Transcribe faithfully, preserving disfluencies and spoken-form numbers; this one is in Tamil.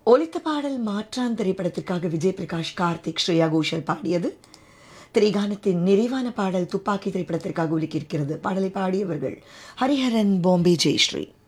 ஒலித்த பாடல் மாற்றான் திரைப்படத்திற்காக விஜய் பிரகாஷ், கார்த்திக், ஸ்ரேயா கோஷல் பாடியது. திரைகானத்தின் நிறைவான பாடல் துப்பாக்கி திரைப்படத்திற்காக ஒலிக்கிருக்கிறது. பாடலை பாடியவர்கள் ஹரிஹரன், பாம்பே ஜெயஸ்ரீ.